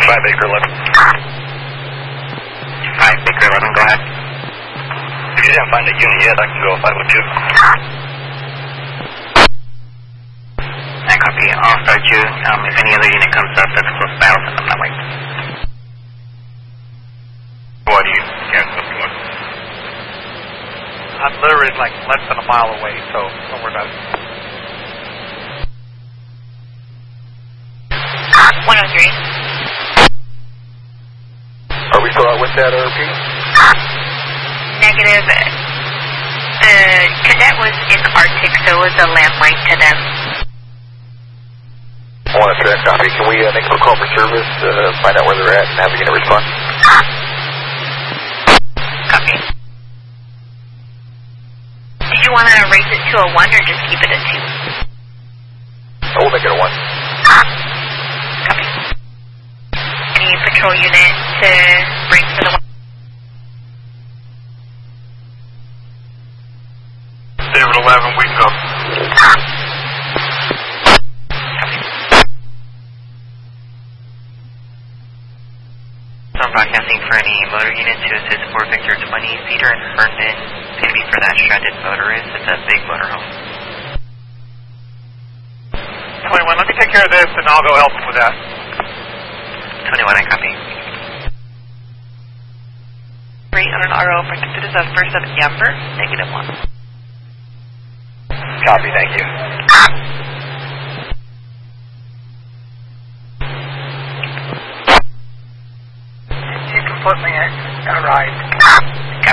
5 Baker 11. 5 Baker 11, go ahead. If you didn't find a unit yet, I can go 502. I copy. I'll start you. If any other unit comes up that's close by, I'll send them that way. What do you cancel if you want? I'm literally like less than a mile away, so don't worry about it. 103. Are we still out with that RP? Negative. The cadet was in Arctic, so it was a landmine to them. 103, copy. Can we make a call for service, find out where they're at, and have a unit respond? Copy. Did you want to raise it to a 1 or just keep it a 2? We'll make it a 1. Copy. Any patrol unit to bring for the 1? David 11, we can go. So I'm broadcasting for any motor unit to assist for Victor 20, Cedar and Herndon, maybe for that stranded motorist. It's a big motorhome. 21, let me take care of this and I'll go help them with that. 21, I copy. 3 on an RO protected as a first of Amber, negative 1. Copy, thank you. She's completely arrived.